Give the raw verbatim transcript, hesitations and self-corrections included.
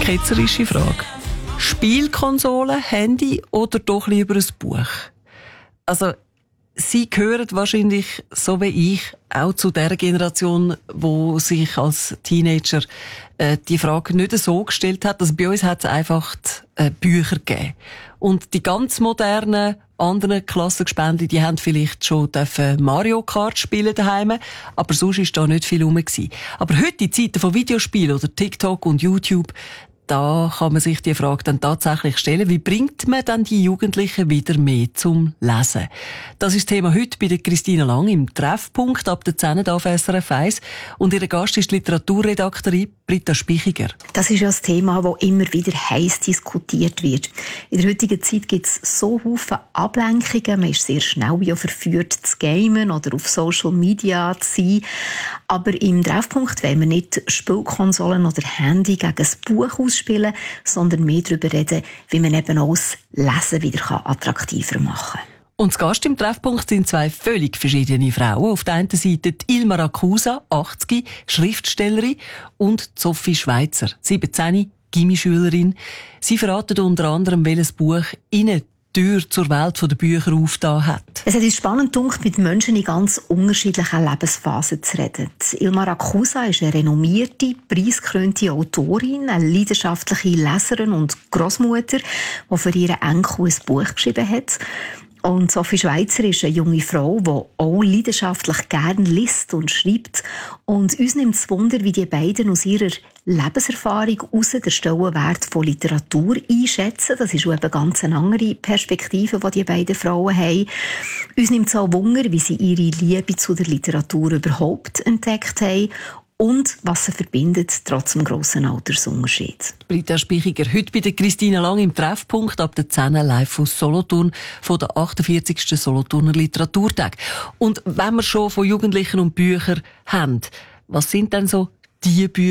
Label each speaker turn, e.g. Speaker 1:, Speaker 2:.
Speaker 1: ketzerische Frage. Spielkonsole, Handy oder doch lieber ein Buch? Also, Sie gehören wahrscheinlich, so wie ich, auch zu der Generation, wo sich als Teenager äh, die Frage nicht so gestellt hat. Also bei uns hat es einfach äh, Bücher gegeben. Und die ganz modernen anderen Klassengespännchen, die haben vielleicht schon dürfen Mario Kart spielen daheim, aber sonst ist da nicht viel rum gewesen. Aber heute, in Zeiten von Videospielen oder TikTok und YouTube, da kann man sich die Frage dann tatsächlich stellen, wie bringt man dann die Jugendlichen wieder mehr zum Lesen? Das ist das Thema heute bei der Christina Lang im Treffpunkt ab der zehn auf S R F eins. Und ihre Gast ist die Literaturredaktorin Britta Spichiger.
Speaker 2: Das ist ja ein Thema, das immer wieder heiß diskutiert wird. In der heutigen Zeit gibt es so viele Ablenkungen. Man ist sehr schnell ja verführt zu gamen oder auf Social Media zu sein. Aber im Treffpunkt wollen wir nicht Spielkonsolen oder Handy gegen ein Buch ausspielen, sondern mehr darüber reden, wie man eben auch das Lesen wieder attraktiver machen kann.
Speaker 1: Und zu Gast im Treffpunkt sind zwei völlig verschiedene Frauen. Auf der einen Seite die Ilma Rakusa, achtzig, Schriftstellerin, und Sophie Schweizer, siebzehn, Gymnasialschülerin. Sie verraten unter anderem, welches Buch ihnen die Tür zur Welt der Bücher aufgetan hat.
Speaker 2: Es hat uns spannend gedacht, mit Menschen in ganz unterschiedlichen Lebensphasen zu reden. Ilma Rakusa ist eine renommierte, preisgekrönte Autorin, eine leidenschaftliche Leserin und Grossmutter, die für ihren Enkel ein Buch geschrieben hat. Und Sophie Schweizer ist eine junge Frau, die auch leidenschaftlich gerne liest und schreibt. Und uns nimmt es Wunder, wie die beiden aus ihrer Lebenserfahrung heraus den Stellenwert von Literatur einschätzen. Das ist eben ganz eine andere Perspektive, die die beiden Frauen haben. Uns nimmt es auch Wunder, wie sie ihre Liebe zu der Literatur überhaupt entdeckt haben. Und was sie verbindet, trotz dem grossen Altersunterschied.
Speaker 1: Britta Spichiger, heute bei der Christina Lang im Treffpunkt ab der zehn live aus Solothurn von der achtundvierzigsten Solothurner Literaturtag. Und wenn wir schon von Jugendlichen und Büchern haben, was sind denn so die Bücher,